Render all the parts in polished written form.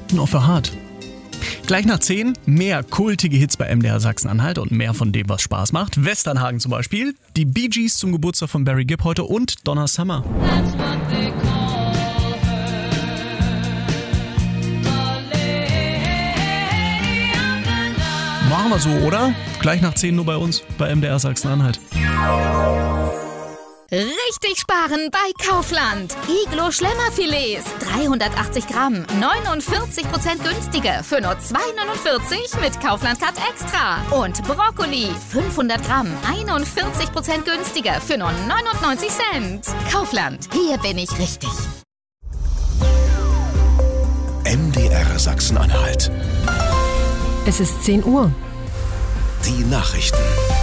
Captain of the Heart. Gleich nach 10 mehr kultige Hits bei MDR Sachsen-Anhalt und mehr von dem, was Spaß macht. Westernhagen zum Beispiel, die Bee Gees zum Geburtstag von Barry Gibb heute und Donna Summer. Machen wir so, oder? Gleich nach 10 nur bei uns, bei MDR Sachsen-Anhalt. Richtig sparen bei Kaufland. Iglo Schlemmerfilets, 380 Gramm, 49% günstiger für nur 2,49 mit Kaufland Cut Extra. Und Brokkoli, 500 Gramm, 41% günstiger für nur 99 Cent. Kaufland, hier bin ich richtig. MDR Sachsen-Anhalt. Es ist 10 Uhr. Die Nachrichten.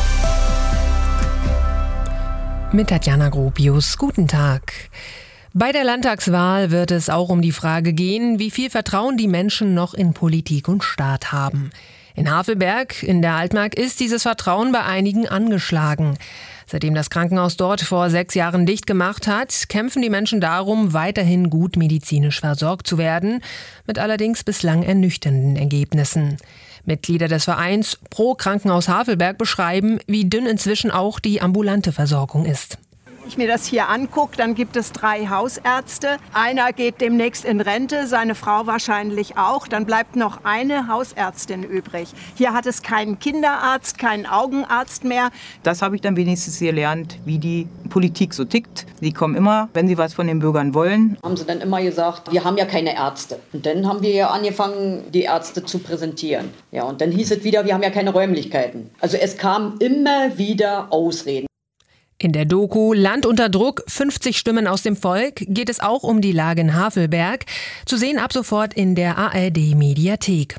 Mit Tatjana Gropius. Guten Tag. Bei der Landtagswahl wird es auch um die Frage gehen, wie viel Vertrauen die Menschen noch in Politik und Staat haben. In Havelberg in der Altmark ist dieses Vertrauen bei einigen angeschlagen. Seitdem das Krankenhaus dort vor 6 Jahren dicht gemacht hat, kämpfen die Menschen darum, weiterhin gut medizinisch versorgt zu werden, mit allerdings bislang ernüchternden Ergebnissen. Mitglieder des Vereins Pro Krankenhaus Havelberg beschreiben, wie dünn inzwischen auch die ambulante Versorgung ist. Wenn ich mir das hier angucke, dann gibt es 3 Hausärzte. Einer geht demnächst in Rente, seine Frau wahrscheinlich auch. Dann bleibt noch eine Hausärztin übrig. Hier hat es keinen Kinderarzt, keinen Augenarzt mehr. Das habe ich dann wenigstens gelernt, wie die Politik so tickt. Sie kommen immer, wenn sie was von den Bürgern wollen. Haben sie dann immer gesagt, wir haben ja keine Ärzte. Und dann haben wir ja angefangen, die Ärzte zu präsentieren. Ja, und dann hieß es wieder, wir haben ja keine Räumlichkeiten. Also es kamen immer wieder Ausreden. In der Doku Land unter Druck, 50 Stimmen aus dem Volk geht es auch um die Lage in Havelberg. Zu sehen ab sofort in der ARD-Mediathek.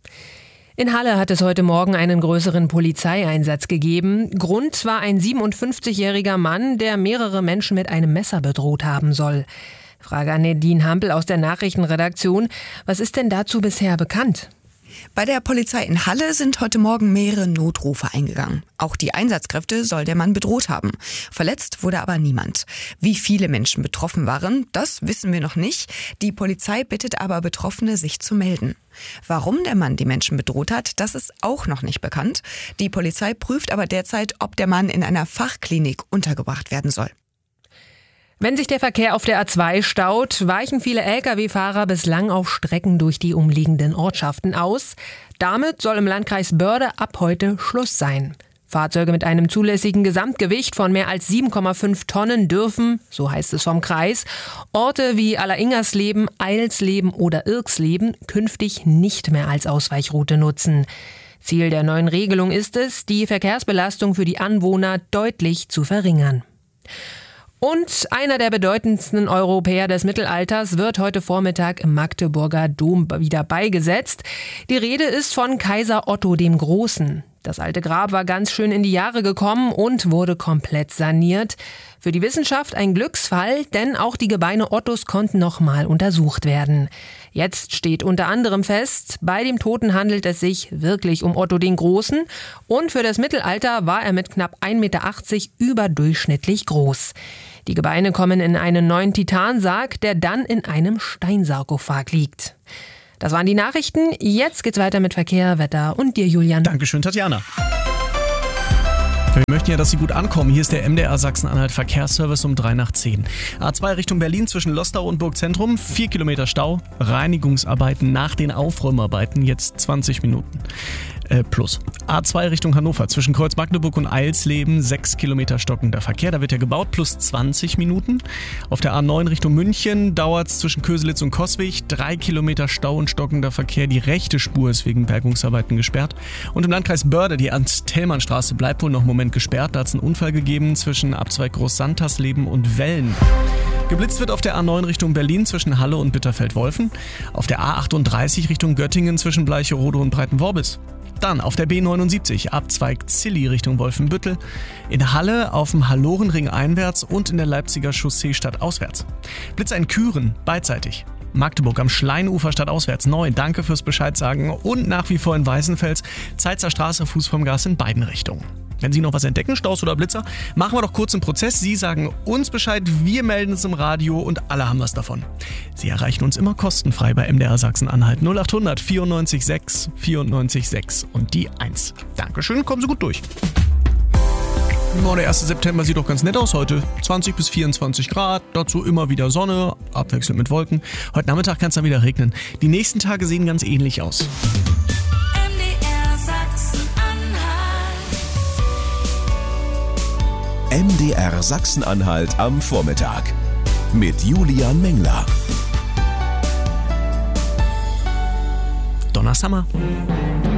In Halle hat es heute Morgen einen größeren Polizeieinsatz gegeben. Grund war ein 57-jähriger Mann, der mehrere Menschen mit einem Messer bedroht haben soll. Frage an Nadine Hampel aus der Nachrichtenredaktion. Was ist denn dazu bisher bekannt? Bei der Polizei in Halle sind heute Morgen mehrere Notrufe eingegangen. Auch die Einsatzkräfte soll der Mann bedroht haben. Verletzt wurde aber niemand. Wie viele Menschen betroffen waren, das wissen wir noch nicht. Die Polizei bittet aber Betroffene, sich zu melden. Warum der Mann die Menschen bedroht hat, das ist auch noch nicht bekannt. Die Polizei prüft aber derzeit, ob der Mann in einer Fachklinik untergebracht werden soll. Wenn sich der Verkehr auf der A2 staut, weichen viele Lkw-Fahrer bislang auf Strecken durch die umliegenden Ortschaften aus. Damit soll im Landkreis Börde ab heute Schluss sein. Fahrzeuge mit einem zulässigen Gesamtgewicht von mehr als 7,5 Tonnen dürfen, so heißt es vom Kreis, Orte wie Alleringersleben, Eilsleben oder Irksleben künftig nicht mehr als Ausweichroute nutzen. Ziel der neuen Regelung ist es, die Verkehrsbelastung für die Anwohner deutlich zu verringern. Und einer der bedeutendsten Europäer des Mittelalters wird heute Vormittag im Magdeburger Dom wieder beigesetzt. Die Rede ist von Kaiser Otto dem Großen. Das alte Grab war ganz schön in die Jahre gekommen und wurde komplett saniert. Für die Wissenschaft ein Glücksfall, denn auch die Gebeine Ottos konnten nochmal untersucht werden. Jetzt steht unter anderem fest, bei dem Toten handelt es sich wirklich um Otto den Großen und für das Mittelalter war er mit knapp 1,80 Meter überdurchschnittlich groß. Die Gebeine kommen in einen neuen Titansarg, der dann in einem Steinsarkophag liegt. Das waren die Nachrichten. Jetzt geht's weiter mit Verkehr, Wetter und dir, Julian. Dankeschön, Tatjana. Wir möchten ja, dass Sie gut ankommen. Hier ist der MDR Sachsen-Anhalt Verkehrsservice um 3 nach 10. A2 Richtung Berlin zwischen Lostau und Burgzentrum. 4 Kilometer Stau. Reinigungsarbeiten nach den Aufräumarbeiten. Jetzt 20 Minuten. Plus. A2 Richtung Hannover zwischen Kreuz Magdeburg und Eilsleben 6 Kilometer stockender Verkehr. Da wird ja gebaut, plus 20 Minuten. Auf der A9 Richtung München dauert es zwischen Köselitz und Coswig 3 Kilometer Stau und stockender Verkehr. Die rechte Spur ist wegen Bergungsarbeiten gesperrt. Und im Landkreis Börde, die Ernst-Thälmann-Straße bleibt wohl noch einen Moment gesperrt. Da hat es einen Unfall gegeben zwischen Abzweig Groß-Santersleben und Wellen. Geblitzt wird auf der A9 Richtung Berlin zwischen Halle und Bitterfeld-Wolfen. Auf der A38 Richtung Göttingen zwischen Bleicherode und Breitenworbis. Dann auf der B79 Abzweig Zilli Richtung Wolfenbüttel, in Halle auf dem Hallorenring einwärts und in der Leipziger Chaussee stadtauswärts. Blitzer in Küren beidseitig. Magdeburg am Schleinufer stadtauswärts 9, danke fürs Bescheid sagen. Und nach wie vor in Weißenfels, Zeitzer Straße, Fuß vom Gas in beiden Richtungen. Wenn Sie noch was entdecken, Staus oder Blitzer, machen wir doch kurz einen Prozess. Sie sagen uns Bescheid, wir melden es im Radio und alle haben was davon. Sie erreichen uns immer kostenfrei bei MDR Sachsen-Anhalt 0800 94 6 94 6 und die 1. Dankeschön, kommen Sie gut durch. Der 1. September sieht doch ganz nett aus heute. 20 bis 24 Grad, dazu immer wieder Sonne, abwechselnd mit Wolken. Heute Nachmittag kann es dann wieder regnen. Die nächsten Tage sehen ganz ähnlich aus. MDR Sachsen-Anhalt am Vormittag mit Julian Mengler. Donnershammer.